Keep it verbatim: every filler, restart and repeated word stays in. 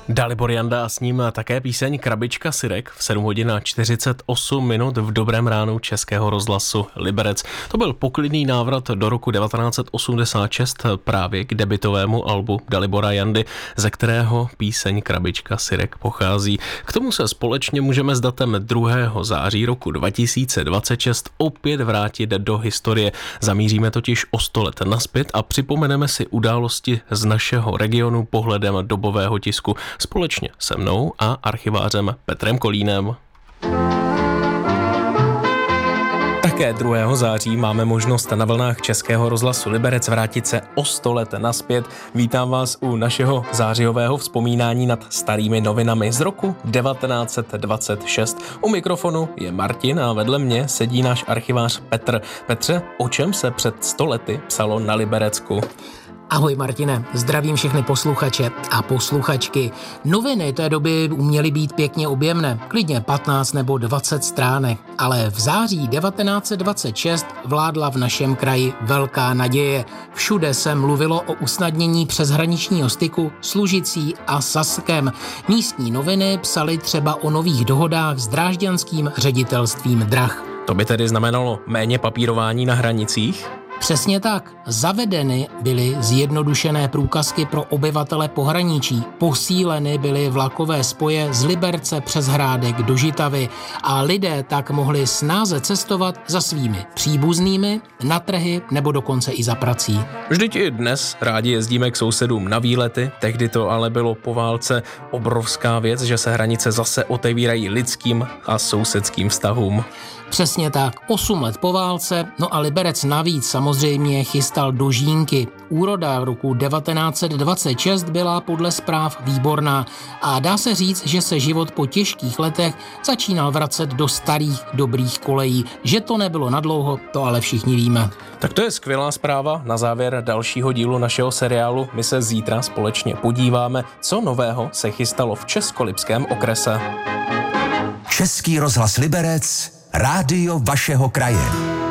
Dalibor Janda a s ním také píseň Krabička syrek v sedm hodin a čtyřicet osm minut v dobrém ránu Českého rozhlasu Liberec. To byl poklidný návrat do roku devatenáct set osmdesát šest právě k debitovému albu Dalibora Jandy, ze kterého píseň Krabička syrek pochází. K tomu se společně můžeme s datem druhého září roku dva tisíce dvacet šest opět vrátit do historie. Zamíříme totiž o sto let nazpět a připomeneme si události z našeho regionu pohledem dobového tisku. Společně se mnou a archivářem Petrem Kolínem. Také druhého září máme možnost na vlnách Českého rozhlasu Liberec vrátit se o sto let nazpět. Vítám vás u našeho zářijového vzpomínání nad starými novinami z roku devatenáct set dvacet šest. U mikrofonu je Martin a vedle mě sedí náš archivář Petr. Petře, o čem se před sto lety psalo na Liberecku? Ahoj Martine, zdravím všechny posluchače a posluchačky. Noviny té doby uměly být pěkně objemné, klidně patnáct nebo dvacet stránek, ale v září devatenáct set dvacet šest vládla v našem kraji velká naděje. Všude se mluvilo o usnadnění přeshraničního styku s Lužicí a Saskem. Místní noviny psaly třeba o nových dohodách s drážďanským ředitelstvím drah. To by tedy znamenalo méně papírování na hranicích? Přesně tak. Zavedeny byly zjednodušené průkazky pro obyvatele pohraničí. Posíleny byly vlakové spoje z Liberce přes Hrádek do Žitavy a lidé tak mohli snáze cestovat za svými příbuznými, na trhy nebo dokonce i za prací. Vždyť i dnes rádi jezdíme k sousedům na výlety, tehdy to ale bylo po válce obrovská věc, že se hranice zase otevírají lidským a sousedským vztahům. Přesně tak, osm let po válce, no a Liberec navíc samozřejmě chystal do Žínky. Úroda v roku devatenáct set dvacet šest byla podle zpráv výborná a dá se říct, že se život po těžkých letech začínal vracet do starých dobrých kolejí. Že to nebylo nadlouho, to ale všichni víme. Tak to je skvělá zpráva. Na závěr dalšího dílu našeho seriálu my se zítra společně podíváme, co nového se chystalo v Českolipském okrese. Český rozhlas Liberec, rádio vašeho kraje.